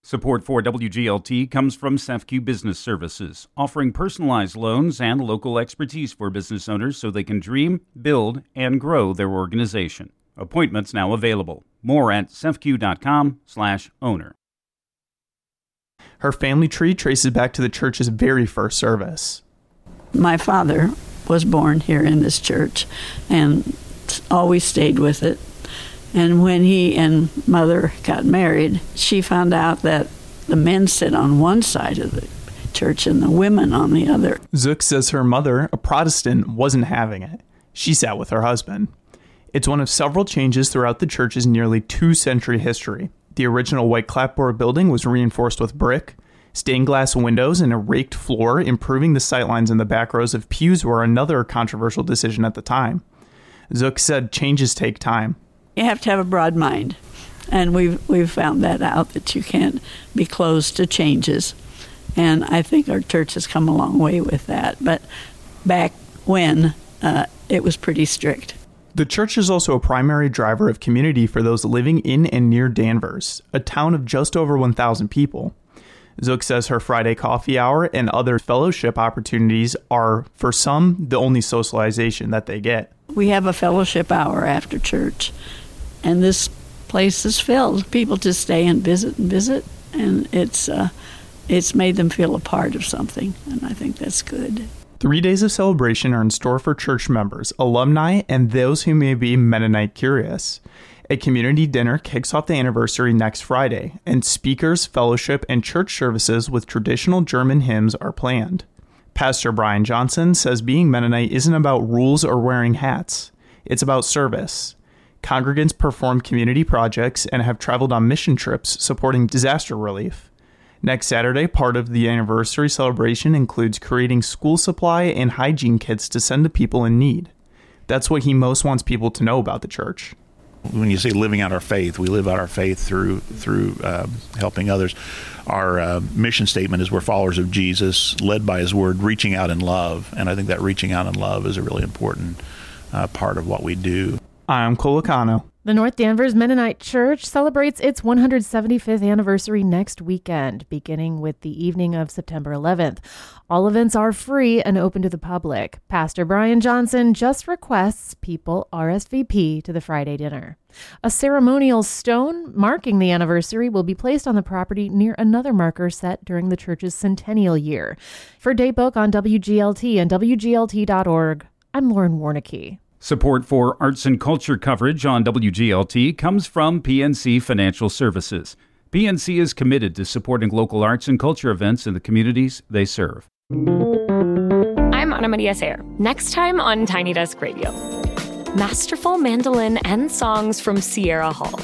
Support for WGLT comes from CEFCU Business Services, offering personalized loans and local expertise for business owners so they can dream, build, and grow their organization. Appointments now available. More at cefcu.com/owner. Her family tree traces back to the church's very first service. My father was born here in this church and always stayed with it. And when he and Mother got married, she found out that the men sit on one side of the church and the women on the other. Zook says her mother, a Protestant, wasn't having it. She sat with her husband. It's one of several changes throughout the church's nearly 2-century history. The original white clapboard building was reinforced with brick. Stained glass windows and a raked floor, improving the sightlines in the back rows of pews, were another controversial decision at the time. Zook said changes take time. You have to have a broad mind, and we've found that out, that you can't be closed to changes. And I think our church has come a long way with that. But back when, it was pretty strict. The church is also a primary driver of community for those living in and near Danvers, a town of just over 1,000 people. Zook says her Friday coffee hour and other fellowship opportunities are, for some, the only socialization that they get. We have a fellowship hour after church, and this place is filled. People just stay and visit, and it's made them feel a part of something, and I think that's good. 3 days of celebration are in store for church members, alumni, and those who may be Mennonite curious. A community dinner kicks off the anniversary next Friday, and speakers, fellowship, and church services with traditional German hymns are planned. Pastor Brian Johnson says being Mennonite isn't about rules or wearing hats. It's about service. Congregants perform community projects and have traveled on mission trips supporting disaster relief. Next Saturday, part of the anniversary celebration includes creating school supply and hygiene kits to send to people in need. That's what he most wants people to know about the church. When you say living out our faith, we live out our faith through helping others. Our mission statement is we're followers of Jesus, led by his word, reaching out in love. And I think that reaching out in love is a really important part of what we do. I'm Colicano. The North Danvers Mennonite Church celebrates its 175th anniversary next weekend, beginning with the evening of September 11th. All events are free and open to the public. Pastor Brian Johnson just requests people RSVP to the Friday dinner. A ceremonial stone marking the anniversary will be placed on the property near another marker set during the church's centennial year. For Daybook on WGLT and WGLT.org, I'm Lauren Warnicki. Support for arts and culture coverage on WGLT comes from PNC Financial Services. PNC is committed to supporting local arts and culture events in the communities they serve. I'm Ana Maria Sayer. Next time on Tiny Desk Radio, masterful mandolin and songs from Sierra Hall.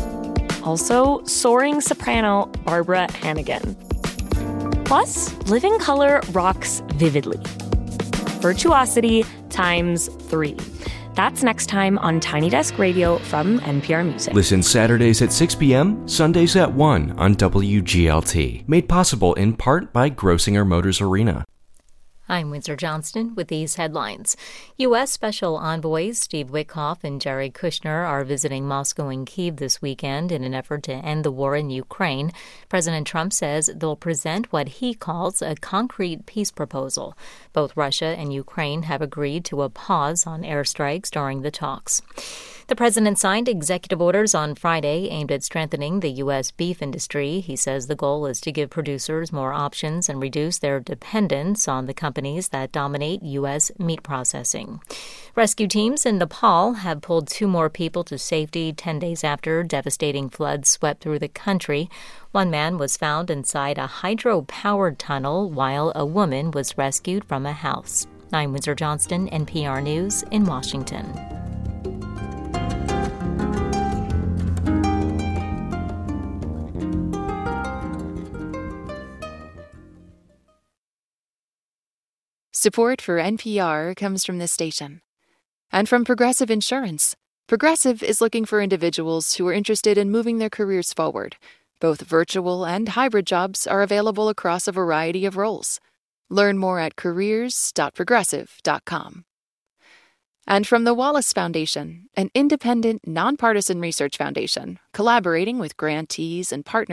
Also, soaring soprano Barbara Hannigan. Plus, Living Color rocks vividly. Virtuosity times 3. That's next time on Tiny Desk Radio from NPR Music. Listen Saturdays at 6 p.m., Sundays at 1 on WGLT. Made possible in part by Grossinger Motors Arena. I'm Windsor Johnston with these headlines. U.S. Special Envoys Steve Witkoff and Jared Kushner are visiting Moscow and Kyiv this weekend in an effort to end the war in Ukraine. President Trump says they'll present what he calls a concrete peace proposal. Both Russia and Ukraine have agreed to a pause on airstrikes during the talks. The president signed executive orders on Friday aimed at strengthening the U.S. beef industry. He says the goal is to give producers more options and reduce their dependence on the companies that dominate U.S. meat processing. Rescue teams in Nepal have pulled 2 more people to safety 10 days after devastating floods swept through the country. One man was found inside a hydro-powered tunnel while a woman was rescued from a house. I'm Windsor Johnston, NPR News in Washington. Support for NPR comes from this station and from Progressive Insurance. Progressive is looking for individuals who are interested in moving their careers forward. Both virtual and hybrid jobs are available across a variety of roles. Learn more at careers.progressive.com. And from the Wallace Foundation, an independent, nonpartisan research foundation collaborating with grantees and partners